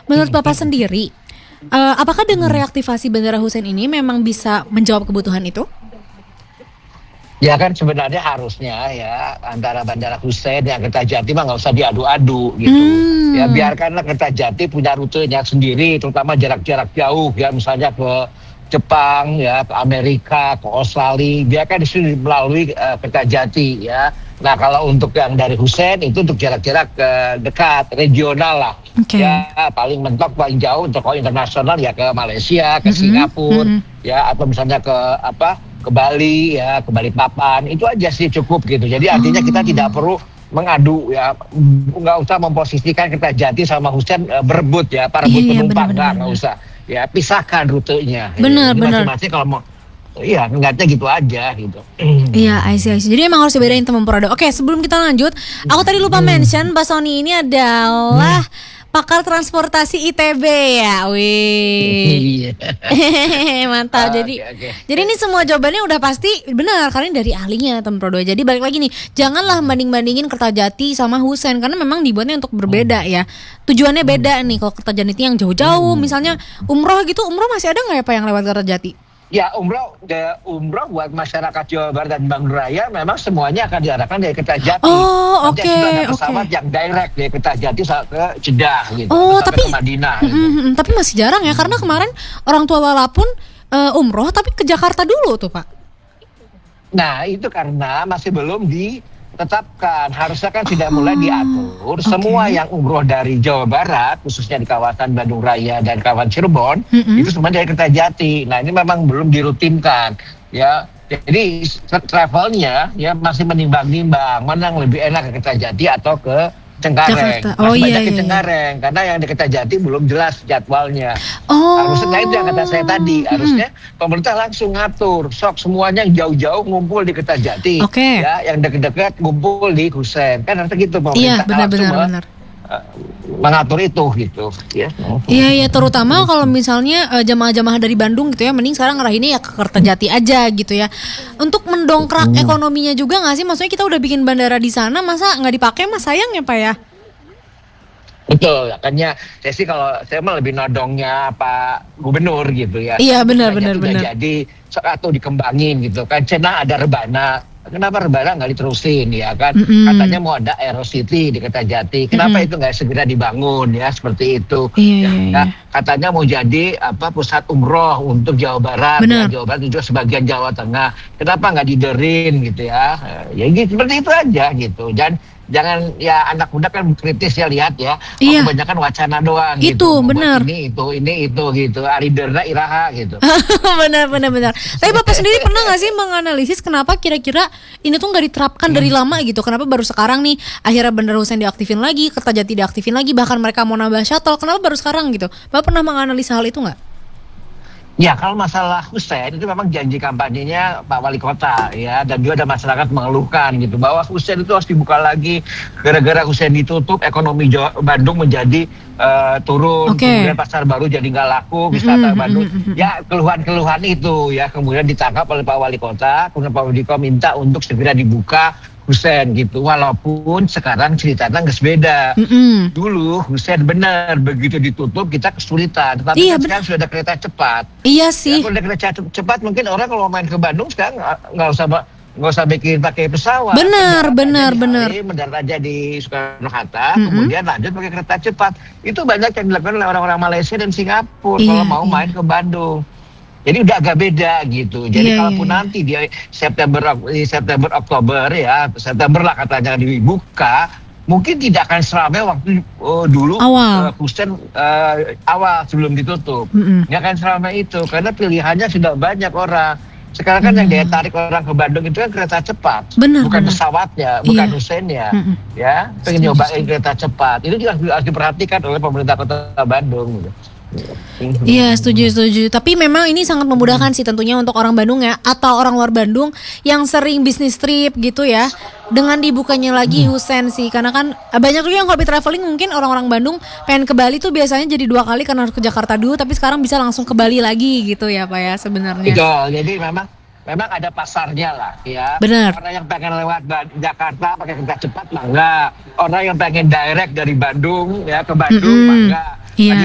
Menurut Bapak sendiri, apakah dengan reaktivasi Bandara Hussein ini memang bisa menjawab kebutuhan itu? Ya kan sebenarnya harusnya ya antara Bandara Hussein yang Kertajati mah nggak usah diadu-adu gitu. Ya biarkanlah Kertajati punya rutenya sendiri, terutama jarak-jarak jauh ya, misalnya ke Jepang ya, ke Amerika, ke Australia, biarkan di sini melalui Kertajati ya. Nah kalau untuk yang dari Hussein itu untuk jarak-jarak dekat, regional lah. Oke. Ya paling mentok paling jauh untuk internasional ya ke Malaysia, ke Singapura ya, atau misalnya ke Bali ya, ke Balikpapan, itu aja sih cukup gitu. Jadi artinya kita tidak perlu mengadu ya, nggak usah memposisikan Kertajati sama Hussein berebut ya, rebut penumpang, nggak usah ya, pisahkan rutenya. Benar. Masing-masing kalau mau, iya ngeliatnya gitu aja gitu. Iya, I see. Jadi emang harus dibedain teman produk. Oke, sebelum kita lanjut, aku tadi lupa mention Mbak Sony ini adalah pakar transportasi ITB ya. Wih. Mantap. Jadi ini semua jawabannya udah pasti benar karena ini dari ahlinya teman produk. Jadi balik lagi nih, janganlah banding-bandingin Kertajati sama Hussein karena memang dibuatnya untuk berbeda ya. Tujuannya beda nih. Kalau Kertajati yang jauh-jauh, misalnya umroh gitu, umroh masih ada nggak ya Pak yang lewat Kertajati? Ya umroh buat masyarakat Jawa Barat dan Bandung Raya memang semuanya akan diarahkan dari Kertajati. Oh, oke. Ada pesawat yang direct dari Kertajati ke Jeddah gitu. Oh, tapi ke Madinah. Gitu. Tapi masih jarang ya karena kemarin orang tua Lala pun umroh tapi ke Jakarta dulu tuh Pak. Nah itu karena masih belum ditetapkan. Harusnya kan sudah mulai diatur. Semua yang umroh dari Jawa Barat, khususnya di kawasan Bandung Raya dan kawasan Cirebon, itu semua dari Kertajati. Nah ini memang belum dirutinkan ya. Jadi travelnya ya masih menimbang-nimbang mana yang lebih enak ke Kertajati atau ke Cengkareng. Masih banyak ke Cengkareng karena yang di Kertajati belum jelas jadwalnya. Harusnya itu yang kata saya tadi, harusnya pemerintah langsung ngatur, sok semuanya yang jauh-jauh ngumpul di Kertajati, ya, yang dekat-dekat ngumpul di Hussein. Kan harusnya gitu pemerintah benar. Mengatur itu gitu ya. Iya terutama kalau misalnya jamaah-jamaah dari Bandung gitu ya, mending sekarang ngarahinnya ya ke Kertajati aja gitu ya. Untuk mendongkrak ekonominya juga nggak sih? Maksudnya kita udah bikin bandara di sana, masa nggak dipakai? Mas sayang ya Pak ya? Betul, makanya saya sih kalau saya mah lebih nodongnya Pak Gubernur gitu ya. Iya benar. Jadi atau dikembangin gitu kan. Cenah ada Rebana. Kenapa Rebana nggak diterusin ya kan? Katanya mau ada Aerocity di Kertajati. Kenapa itu nggak segera dibangun ya seperti itu? Iya. Katanya mau jadi pusat umroh untuk Jawa Barat. Ya, Jawa Barat juga sebagian Jawa Tengah. Kenapa nggak diderin gitu ya? Ya gitu, seperti itu aja gitu. Dan jangan ya anak muda kan kritis ya lihat ya. Kebanyakan wacana doang itu, gitu. Benar. Ini itu gitu. Ariderna iraha gitu. benar. Tapi Bapak sendiri pernah nggak sih menganalisis kenapa kira-kira ini tuh nggak diterapkan dari lama gitu? Kenapa baru sekarang nih akhirnya Bandara Hussein diaktifin lagi, Kertajati diaktifin lagi, bahkan mereka mau nambah shuttle, kenapa baru sekarang gitu? Bapak pernah menganalisa hal itu nggak? Ya kalau masalah Hussein itu memang janji kampanyenya Pak Wali Kota ya, dan juga ada masyarakat mengeluhkan gitu bahwa Hussein itu harus dibuka lagi, gara-gara Hussein ditutup ekonomi Bandung menjadi turun, kemudian pasar baru jadi nggak laku, wisata Bandung, ya keluhan-keluhan itu ya kemudian ditangkap oleh Pak Wali Kota, kemudian Pak Wali Kota minta untuk segera dibuka Hussein gitu, walaupun sekarang ceritanya nggak beda. Dulu Hussein benar begitu ditutup kita kesulitan, tapi sekarang sudah ada kereta cepat. Iya sih. Ya, kalau ada kereta cepat mungkin orang kalau main ke Bandung sekarang nggak usah pakai pesawat. Benar. Mendarat aja di Soekarno Hatta, kemudian lanjut pakai kereta cepat. Itu banyak yang dilakukan oleh orang-orang Malaysia dan Singapura kalau mau main ke Bandung. Jadi udah agak beda gitu. Jadi kalaupun nanti dia September Oktober ya, September lah katanya dibuka, mungkin tidak akan seramai waktu dulu Hussein awal sebelum ditutup. Nggak akan seramai itu karena pilihannya sudah banyak orang. Sekarang kan yang daya tarik orang ke Bandung itu kan kereta cepat, bukan pesawatnya, bukan Husseinnya, ya. Pengen nyobain kereta cepat. Itu juga harus diperhatikan oleh pemerintah Kota Bandung. Gitu. Iya setuju. Tapi memang ini sangat memudahkan sih tentunya untuk orang Bandung ya, atau orang luar Bandung yang sering bisnis trip gitu ya, dengan dibukanya lagi Hussein sih. Karena kan banyak juga yang hobi traveling, mungkin orang-orang Bandung pengen ke Bali tuh biasanya jadi 2 kali karena harus ke Jakarta dulu, tapi sekarang bisa langsung ke Bali lagi gitu ya Pak ya sebenarnya. Betul, jadi memang ada pasarnya lah ya. Benar. Orang yang pengen lewat Jakarta pakai kereta cepat mah enggak. Orang yang pengen direct dari Bandung ya ke Bandung mah enggak. Iya.